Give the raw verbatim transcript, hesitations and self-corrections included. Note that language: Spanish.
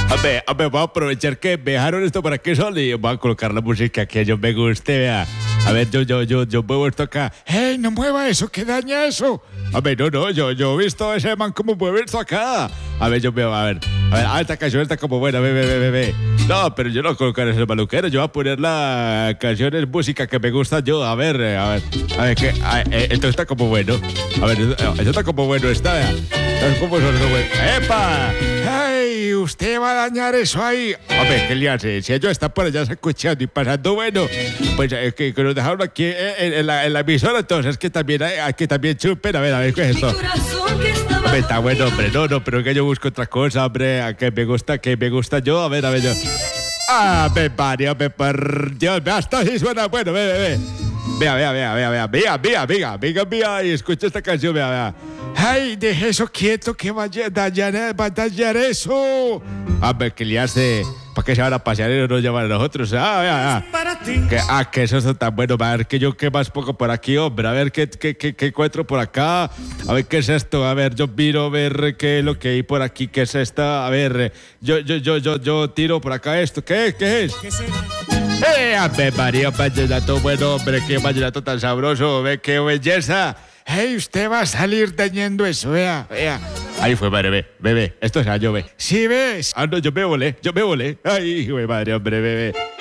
A ver, a ver, voy a aprovechar que me dejaron esto para que solo y voy a colocar la música que yo me guste, vea. A ver, yo, yo, yo, yo muevo esto acá. ¡Hey, no mueva eso, que daña eso! A ver, no, no, yo, yo he visto a ese man como mueve esto acá. A ver, yo veo, a ver. A ver, ah, esta canción está como buena, ve, ve, ve, ve, ve. No, pero yo no voy a colocar ese maluquero, yo voy a poner la canciones, música que me gusta yo. A ver, eh, a ver, a ver, que a- eh, esto está como bueno. A ver, esto esto está como bueno, está, vea. Es como solo bueno. ¡Epa! ¡Ay! Usted va a dañar eso ahí. Hombre, ¿qué le hace? Si ellos están por allá escuchando y pasando bueno, pues es que, que nos dejaron aquí eh, en, en la, en la emisora, entonces que también hay, hay que también chupen. A ver, a ver, ¿qué es esto? Hombre, está bueno, hombre, no, no, pero que yo busco otra cosa, hombre, a que me gusta, que me gusta yo, a ver, a ver, yo. Ah, me Mario, me por Dios, vea, esto sí suena bueno, ve, ve, ve. Vea, vea, vea, vea, vea, vea, vea, vea, vea, vea, y escucha esta canción, vea, vea. Ay, deje eso quieto, que vaya a dañar, va a dañar eso. A ver, ¿qué le hace? ¿Para qué se van a pasear y no nos llaman a nosotros? Ah, vea, vea. Que, ah, que eso es tan bueno. A ver, que yo qué más poco por aquí, hombre. A ver, ¿qué, qué, qué, qué encuentro por acá? A ver, ¿qué es esto? A ver, yo miro a ver qué es lo que hay por aquí. ¿Qué es esta? A ver, yo, yo, yo, yo, yo tiro por acá esto. ¿Qué, qué es? ¡Eh, Ave María, vallenato bueno, hombre! ¡Qué vallenato tan sabroso! ¡Ve qué belleza! ¡Hey, usted va a salir dañando eso! Vea, vea. Ahí fue, madre, ve, bebé. Esto es yo, ve. ¿Sí ves? Ah, no, yo me volé, yo me volé. ¡Ay, hijo de madre, hombre, bebé!